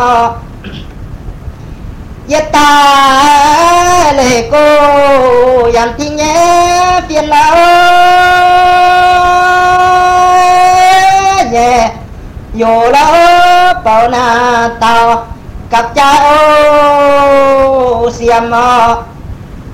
yết ta lệ cô dàn thi nhé phiền lão nhẹ dù lão bảo na tao cặp cha ô xiêm